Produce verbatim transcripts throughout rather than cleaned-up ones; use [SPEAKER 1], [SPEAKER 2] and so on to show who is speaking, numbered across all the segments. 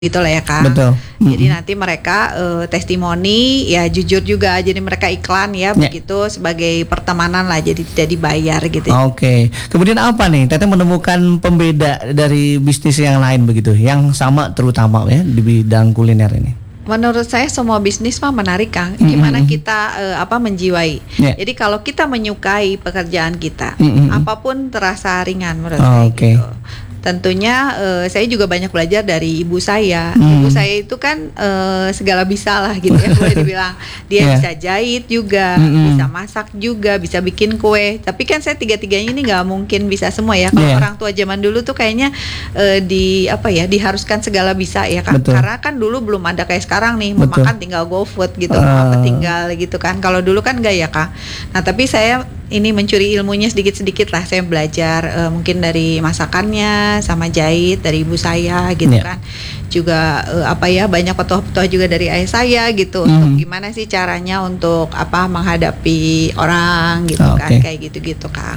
[SPEAKER 1] gitu lah ya Kang.
[SPEAKER 2] Betul.
[SPEAKER 1] Jadi
[SPEAKER 2] Mm-mm.
[SPEAKER 1] nanti mereka uh, testimoni ya jujur juga, jadi mereka iklan ya,
[SPEAKER 2] Ya.
[SPEAKER 1] begitu sebagai pertemanan lah, jadi tidak dibayar gitu.
[SPEAKER 2] Oke. Kemudian apa nih? Teteh menemukan pembeda dari bisnis yang lain begitu, yang sama terutama ya di bidang kuliner ini.
[SPEAKER 1] Menurut saya semua bisnis mah menarik Kang. Gimana
[SPEAKER 2] Mm-mm.
[SPEAKER 1] kita uh, apa menjiwai.
[SPEAKER 2] Ya.
[SPEAKER 1] Jadi kalau kita menyukai pekerjaan kita,
[SPEAKER 2] Mm-mm.
[SPEAKER 1] apapun terasa ringan menurut saya
[SPEAKER 2] Oke.
[SPEAKER 1] gitu. Tentunya uh, saya juga banyak belajar dari ibu saya.
[SPEAKER 2] Hmm.
[SPEAKER 1] Ibu saya itu kan uh, segala bisa lah gitu ya, boleh dibilang. Dia
[SPEAKER 2] Yeah.
[SPEAKER 1] bisa jahit juga,
[SPEAKER 2] Mm-mm.
[SPEAKER 1] bisa masak juga, bisa bikin kue. Tapi kan saya tiga-tiganya ini nggak mungkin bisa semua ya. Kalau
[SPEAKER 2] Yeah.
[SPEAKER 1] orang tua zaman dulu tuh kayaknya uh, di apa ya, diharuskan segala bisa ya kan.
[SPEAKER 2] Betul.
[SPEAKER 1] Karena kan dulu belum ada kayak sekarang nih, mau
[SPEAKER 2] Betul.
[SPEAKER 1] makan tinggal GoFood gitu,
[SPEAKER 2] Ah.
[SPEAKER 1] mau apa tinggal gitu kan. Kalau dulu kan enggak ya Kak. Nah tapi saya ini mencuri ilmunya sedikit-sedikit lah. Saya belajar uh, mungkin dari masakannya sama jahit dari ibu saya gitu
[SPEAKER 2] Yeah.
[SPEAKER 1] kan. Juga uh, apa ya, banyak petuah-petuah juga dari ayah saya gitu,
[SPEAKER 2] Mhm.
[SPEAKER 1] untuk gimana sih caranya untuk apa menghadapi orang gitu
[SPEAKER 2] Oke.
[SPEAKER 1] kan, kayak gitu-gitu Kang.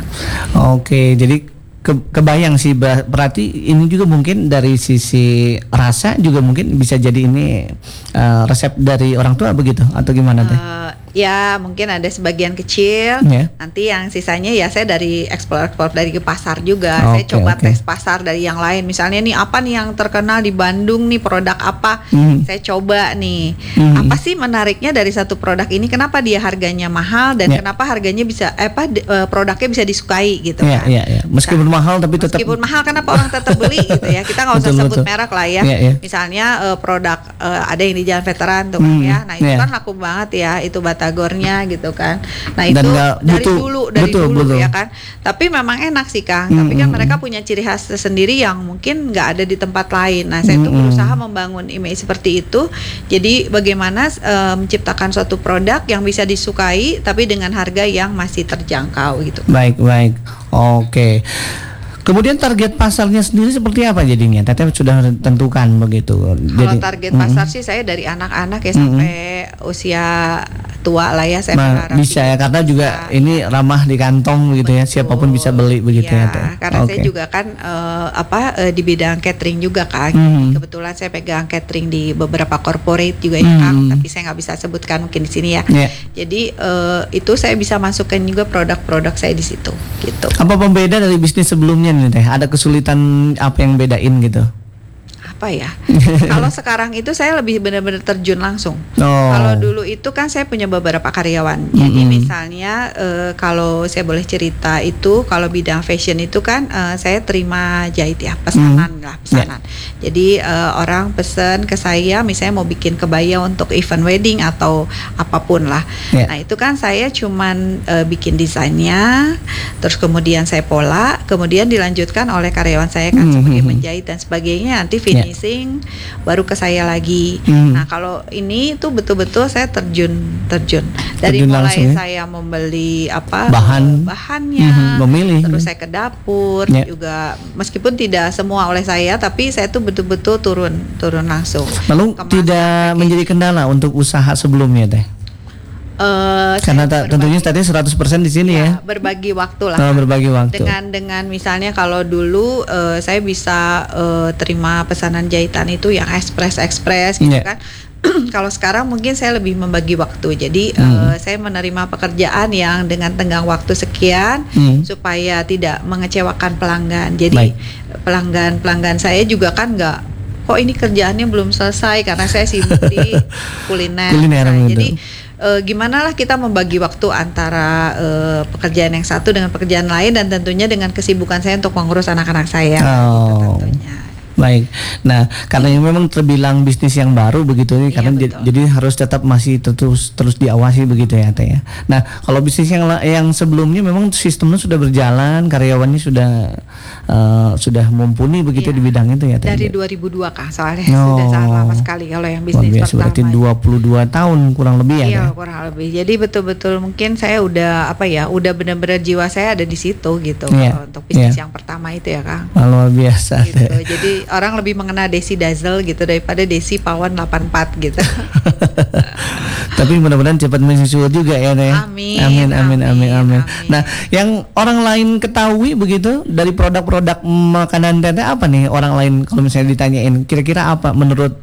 [SPEAKER 2] Oke, jadi ke- kebayang sih, ber- berarti ini juga mungkin dari sisi rasa juga mungkin bisa jadi ini eh, resep dari orang tua begitu atau gimana teh?
[SPEAKER 1] Eh, ya mungkin ada sebagian kecil.
[SPEAKER 2] Ya.
[SPEAKER 1] Nanti yang sisanya ya saya dari ekspor-ekspor dari ke pasar juga. Saya
[SPEAKER 2] Oke,
[SPEAKER 1] coba
[SPEAKER 2] oke.
[SPEAKER 1] tes pasar dari yang lain. Misalnya nih apa nih yang terkenal di Bandung nih, produk apa?
[SPEAKER 2] Hmm.
[SPEAKER 1] Saya coba nih.
[SPEAKER 2] Hmm.
[SPEAKER 1] Apa sih menariknya dari satu produk ini? Kenapa dia harganya mahal dan
[SPEAKER 2] Ya.
[SPEAKER 1] kenapa harganya bisa eh, apa de- eh, produknya bisa disukai gitu
[SPEAKER 2] Iya,
[SPEAKER 1] kan?
[SPEAKER 2] iya, iya. Meskipun mahal tapi tetap
[SPEAKER 1] Meskipun mahal, kenapa orang tetap beli gitu ya? Kita nggak usah
[SPEAKER 2] Betul,
[SPEAKER 1] sebut
[SPEAKER 2] betul.
[SPEAKER 1] merek lah ya.
[SPEAKER 2] Iya, iya.
[SPEAKER 1] Misalnya eh, produk eh, ada yang di Jalan Veteran tuh kan
[SPEAKER 2] Hmm,
[SPEAKER 1] ya. Nah itu
[SPEAKER 2] iya.
[SPEAKER 1] kan laku banget ya, itu batagornya gitu kan. Nah
[SPEAKER 2] Dan
[SPEAKER 1] itu
[SPEAKER 2] nggak
[SPEAKER 1] dari
[SPEAKER 2] butuh.
[SPEAKER 1] dulu, dari
[SPEAKER 2] Betul,
[SPEAKER 1] dulu
[SPEAKER 2] betul.
[SPEAKER 1] ya kan. Tapi memang enak sih Kang.
[SPEAKER 2] Hmm,
[SPEAKER 1] Tapi kan
[SPEAKER 2] hmm,
[SPEAKER 1] mereka
[SPEAKER 2] hmm.
[SPEAKER 1] punya ciri khas tersendiri yang mungkin nggak ada di tempat lain. Nah saya tuh
[SPEAKER 2] Hmm, hmm.
[SPEAKER 1] berusaha membangun image seperti itu. Jadi bagaimana eh, menciptakan suatu produk yang bisa disukai tapi dengan harga yang masih terjangkau gitu.
[SPEAKER 2] Baik, baik. Oke. Kemudian target pasarnya sendiri seperti apa jadinya? Teteh sudah tentukan begitu.
[SPEAKER 1] Kalau target
[SPEAKER 2] Mm-mm.
[SPEAKER 1] pasar sih saya dari anak-anak ya
[SPEAKER 2] Mm-mm.
[SPEAKER 1] sampai usia tua lah ya, saya
[SPEAKER 2] Nah,
[SPEAKER 1] berharap
[SPEAKER 2] bisa
[SPEAKER 1] sih
[SPEAKER 2] ya, karena juga
[SPEAKER 1] bisa.
[SPEAKER 2] ini ramah di kantong begitu ya, siapapun bisa beli begitu ya, Teh.
[SPEAKER 1] Karena
[SPEAKER 2] Oke.
[SPEAKER 1] saya juga kan eh, apa eh, di bidang catering juga kan.
[SPEAKER 2] Hmm.
[SPEAKER 1] Kebetulan saya pegang catering di beberapa corporate juga ya
[SPEAKER 2] Hmm.
[SPEAKER 1] Kang, tapi saya nggak bisa sebutkan mungkin di sini ya.
[SPEAKER 2] Ya.
[SPEAKER 1] Jadi eh, itu saya bisa masukkan juga produk-produk saya di situ gitu.
[SPEAKER 2] Apa pembeda dari bisnis sebelumnya nih Teh? Ada kesulitan apa yang bedain gitu?
[SPEAKER 1] Apa ya? Kalau sekarang itu saya lebih benar-benar terjun langsung.
[SPEAKER 2] Oh.
[SPEAKER 1] Kalau dulu itu kan saya punya beberapa karyawan. Jadi
[SPEAKER 2] Mm-mm.
[SPEAKER 1] misalnya eh, kalau saya boleh cerita itu, kalau bidang fashion itu kan eh, saya terima jahit ya, pesanan
[SPEAKER 2] Mm.
[SPEAKER 1] lah, pesanan. Jadi eh, orang pesen ke saya, misalnya mau bikin kebaya untuk event wedding atau apapun lah.
[SPEAKER 2] Ya.
[SPEAKER 1] Nah itu kan saya cuman eh, bikin desainnya, terus kemudian saya pola, kemudian dilanjutkan oleh karyawan saya kan
[SPEAKER 2] Mm-hmm.
[SPEAKER 1] sebagai menjahit dan sebagainya. Nanti finishing baru ke saya lagi.
[SPEAKER 2] Mm.
[SPEAKER 1] Nah kalau ini tuh betul-betul saya terjun terjun dari
[SPEAKER 2] Terjun
[SPEAKER 1] mulai
[SPEAKER 2] langsung ya?
[SPEAKER 1] saya membeli apa
[SPEAKER 2] Bahan.
[SPEAKER 1] eh, bahannya,
[SPEAKER 2] Mhm, memilih.
[SPEAKER 1] terus saya ke dapur
[SPEAKER 2] Ya.
[SPEAKER 1] juga, meskipun tidak semua oleh saya, tapi saya tuh betul-betul turun turun langsung.
[SPEAKER 2] Lalu
[SPEAKER 1] Kemasan,
[SPEAKER 2] tidak
[SPEAKER 1] packaging.
[SPEAKER 2] menjadi kendala untuk usaha sebelumnya Teh?
[SPEAKER 1] Eh,
[SPEAKER 2] Karena
[SPEAKER 1] saya
[SPEAKER 2] ta- tentunya
[SPEAKER 1] berbagi-
[SPEAKER 2] tadi seratus persen di sini ya.
[SPEAKER 1] berbagi waktu lah.
[SPEAKER 2] Oh, berbagi waktu.
[SPEAKER 1] dengan dengan misalnya kalau dulu eh, saya bisa eh, terima pesanan jahitan itu yang ekspres ekspres gitu
[SPEAKER 2] Iya.
[SPEAKER 1] kan. Kalau sekarang mungkin saya lebih membagi waktu, jadi
[SPEAKER 2] Hmm.
[SPEAKER 1] eh, saya menerima pekerjaan yang dengan tenggang waktu sekian
[SPEAKER 2] Hmm.
[SPEAKER 1] supaya tidak mengecewakan pelanggan. Jadi
[SPEAKER 2] Baik.
[SPEAKER 1] pelanggan pelanggan saya juga kan nggak, kok ini kerjaannya belum selesai karena saya sibuk di kuliner.
[SPEAKER 2] Kuliner,
[SPEAKER 1] Nah,
[SPEAKER 2] betul.
[SPEAKER 1] jadi eh, gimana lah kita membagi waktu antara eh, pekerjaan yang satu dengan pekerjaan lain, dan tentunya dengan kesibukan saya untuk mengurus anak-anak saya.
[SPEAKER 2] Oh.
[SPEAKER 1] Gitu tentunya.
[SPEAKER 2] Baik. Nah, karena ini memang terbilang bisnis yang baru begitu ya,
[SPEAKER 1] Iya,
[SPEAKER 2] karena di-
[SPEAKER 1] betul.
[SPEAKER 2] jadi harus tetap masih terus terus diawasi begitu ya, Teh ya. Nah, kalau bisnis yang la- yang sebelumnya memang sistemnya sudah berjalan, karyawannya sudah eh, sudah mumpuni begitu
[SPEAKER 1] Iya.
[SPEAKER 2] di bidang itu ya, Teh.
[SPEAKER 1] Dari dua ribu dua Kak, soalnya
[SPEAKER 2] Oh.
[SPEAKER 1] sudah sangat lama sekali kalau yang
[SPEAKER 2] Luar
[SPEAKER 1] bisnis
[SPEAKER 2] biasa,
[SPEAKER 1] pertama.
[SPEAKER 2] berarti dua puluh dua tahun kurang lebih ya,
[SPEAKER 1] Iya,
[SPEAKER 2] Teh?
[SPEAKER 1] kurang lebih. Jadi betul-betul mungkin saya udah apa ya, udah benar-benar jiwa saya ada di situ gitu.
[SPEAKER 2] Iya,
[SPEAKER 1] Kalau untuk bisnis
[SPEAKER 2] iya.
[SPEAKER 1] yang pertama itu ya Kang.
[SPEAKER 2] Ah, luar biasa,
[SPEAKER 1] Gitu.
[SPEAKER 2] Teh.
[SPEAKER 1] Jadi orang lebih mengenal Desi Dazzle gitu daripada Desi Pawon delapan puluh empat gitu.
[SPEAKER 2] Tapi mudah-mudahan cepat mensusul juga ya Teh.
[SPEAKER 1] Amin,
[SPEAKER 2] Amin, amin, amin, amin.
[SPEAKER 1] amin.
[SPEAKER 2] Nah, yang orang lain ketahui begitu dari produk-produk makanan Teteh apa nih? Orang lain kalau misalnya ditanyain, kira-kira apa menurut